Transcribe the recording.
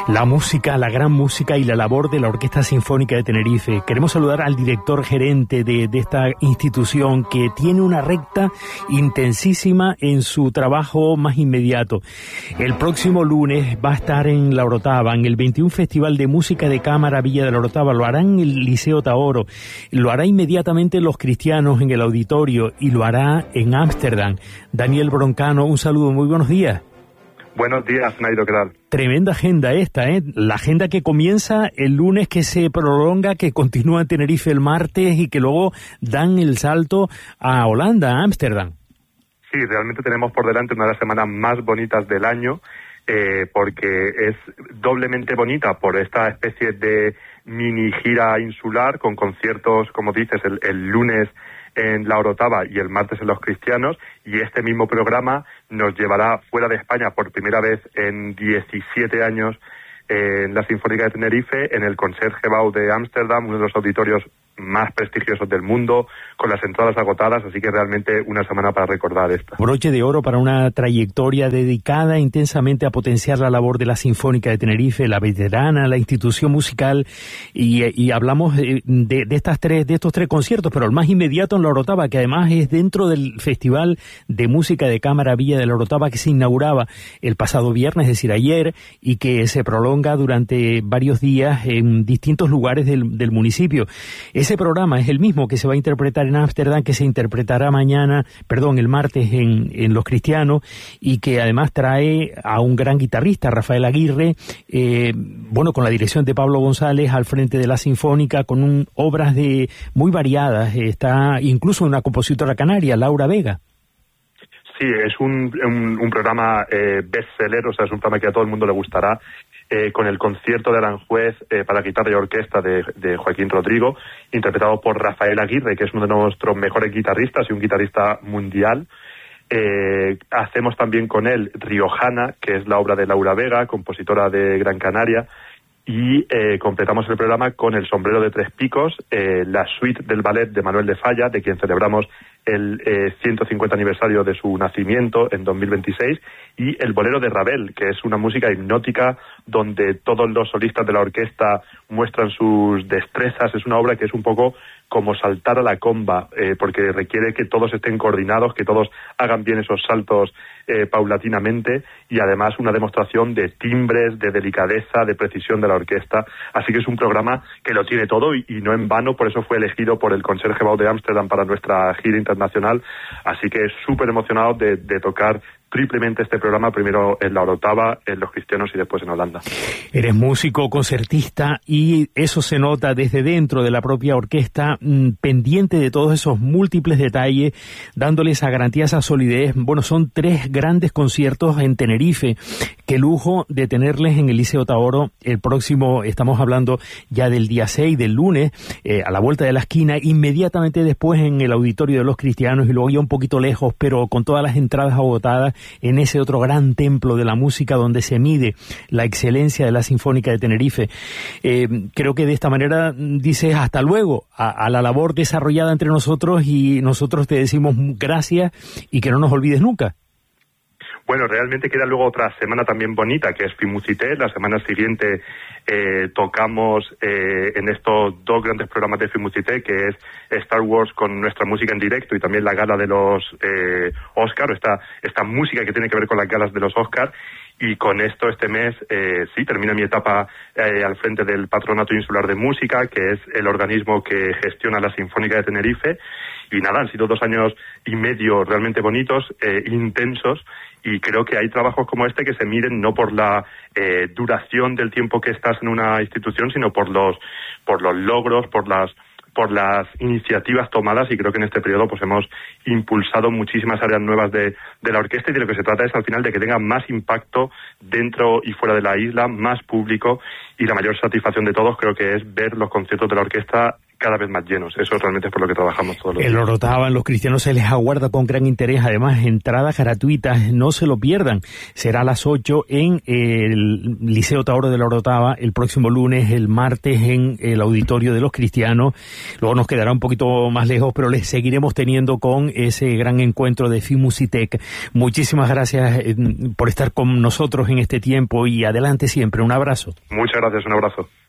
La música, la gran música y la labor de la Orquesta Sinfónica de Tenerife. Queremos saludar al director gerente de esta institución que tiene una recta intensísima en su trabajo más inmediato. El próximo lunes va a estar en La Orotava, en el 21 Festival de Música de Cámara Villa de La Orotava. Lo hará en el Liceo Taoro, lo hará inmediatamente Los Cristianos en el auditorio y lo hará en Ámsterdam. Daniel Broncano, un saludo, muy buenos días. Buenos días, Nairo, ¿qué tal? Tremenda agenda esta, ¿eh? La agenda que comienza el lunes, que se prolonga, que continúa en Tenerife el martes y que luego dan el salto a Holanda, a Ámsterdam. Sí, realmente tenemos por delante una de las semanas más bonitas del año, porque es doblemente bonita por esta especie de mini gira insular con conciertos, como dices, el lunes en La Orotava y el martes en Los Cristianos, y este mismo programa nos llevará fuera de España por primera vez en 17 años en la Sinfónica de Tenerife, en el Concertgebouw de Ámsterdam, uno de los auditorios más prestigiosos del mundo, con las entradas agotadas, así que realmente una semana para recordar esta. Broche de oro para una trayectoria dedicada intensamente a potenciar la labor de la Sinfónica de Tenerife, la veterana, la institución musical, y hablamos de estos tres conciertos, pero el más inmediato en La Orotava, que además es dentro del Festival de Música de Cámara Villa de La Orotava, que se inauguraba el pasado viernes, es decir, ayer, y que se prolonga durante varios días en distintos lugares del municipio. Ese programa es el mismo que se va a interpretar en Ámsterdam, que se interpretará el martes en Los Cristianos, y que además trae a un gran guitarrista, Rafael Aguirre, con la dirección de Pablo González al frente de la Sinfónica, con obras muy variadas. Está incluso una compositora canaria, Laura Vega. Sí, es un programa bestseller, o sea, es un programa que a todo el mundo le gustará, con el concierto de Aranjuez para guitarra y orquesta de Joaquín Rodrigo, interpretado por Rafael Aguirre, que es uno de nuestros mejores guitarristas y un guitarrista mundial. Hacemos también con él Riojana, que es la obra de Laura Vega, compositora de Gran Canaria, y completamos el programa con El sombrero de tres picos, la suite del ballet de Manuel de Falla, de quien celebramos el 150 aniversario de su nacimiento en 2026, y el bolero de Ravel, que es una música hipnótica donde todos los solistas de la orquesta muestran sus destrezas. Es una obra que es un poco como saltar a la comba, porque requiere que todos estén coordinados, que todos hagan bien esos saltos paulatinamente, y además una demostración de timbres, de delicadeza, de precisión de la orquesta. Así que es un programa que lo tiene todo, y no en vano, por eso fue elegido por el Concertgebouw de Ámsterdam para nuestra gira internacional. Así que súper emocionado de tocar triplemente este programa, primero en La Orotava, en Los Cristianos y después en Holanda. Eres músico, concertista, y eso se nota desde dentro de la propia orquesta, pendiente de todos esos múltiples detalles, dándole esa garantía, esa solidez. Bueno, son 3 grandes conciertos en Tenerife. Qué lujo de tenerles en el Liceo Taoro. El próximo, estamos hablando ya del día 6, del lunes, a la vuelta de la esquina, inmediatamente después en el Auditorio de Los Cristianos, y luego ya un poquito lejos, pero con todas las entradas agotadas, en ese otro gran templo de la música donde se mide la excelencia de la Sinfónica de Tenerife. Creo que de esta manera dices hasta luego a la labor desarrollada entre nosotros, y nosotros te decimos gracias y que no nos olvides nunca. Bueno, realmente queda luego otra semana también bonita, que es Fimusité. La semana siguiente tocamos en estos 2 grandes programas de Fimusité, que es Star Wars con nuestra música en directo y también la gala de los Oscar, esta música que tiene que ver con las galas de los Oscar. Y con esto este mes termina mi etapa al frente del Patronato Insular de Música, que es el organismo que gestiona la Sinfónica de Tenerife. Y nada, han sido 2 años y medio realmente bonitos, intensos, y creo que hay trabajos como este que se miden no por la duración del tiempo que estás en una institución, sino por los logros, por las iniciativas tomadas, y creo que en este periodo pues hemos impulsado muchísimas áreas nuevas de la orquesta, y de lo que se trata es al final de que tenga más impacto dentro y fuera de la isla, más público, y la mayor satisfacción de todos creo que es ver los conciertos de la orquesta cada vez más llenos. Eso realmente es por lo que trabajamos todos los días. El Orotava, en los cristianos se les aguarda con gran interés. Además, entradas gratuitas, no se lo pierdan. Será a las 8 en el Liceo Taoro de la Orotava, el próximo lunes, el martes en el Auditorio de los Cristianos. Luego nos quedará un poquito más lejos, pero les seguiremos teniendo con ese gran encuentro de Fimusitec. Muchísimas gracias por estar con nosotros en este tiempo y adelante siempre. Un abrazo. Muchas gracias, un abrazo.